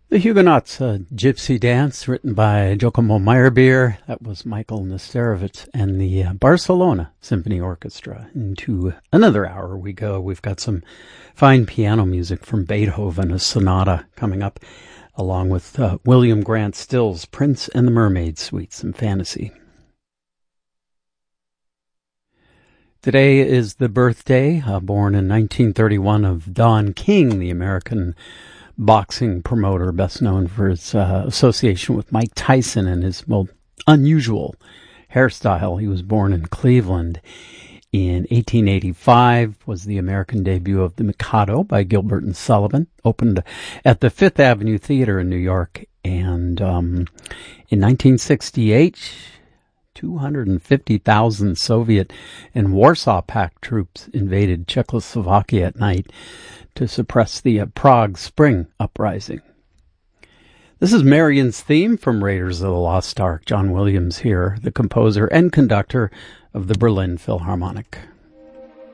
The Huguenots, a gypsy dance written by Giacomo Meyerbeer. That was Michael Nesterovich and the Barcelona Symphony Orchestra. Into another hour we go. We've got some fine piano music from Beethoven, a sonata coming up, along with William Grant Still's Prince and the Mermaid Suite, some fantasy. Today is the birthday, born in 1931, of Don King, the American boxing promoter, best known for his association with Mike Tyson and his unusual hairstyle. He was born in Cleveland in 1885, was the American debut of The Mikado by Gilbert and Sullivan, opened at the Fifth Avenue Theater in New York, and in 1968, 250,000 Soviet and Warsaw Pact troops invaded Czechoslovakia at night to suppress the Prague Spring Uprising. This is Marion's theme from Raiders of the Lost Ark. John Williams here, the composer and conductor of the Berlin Philharmonic.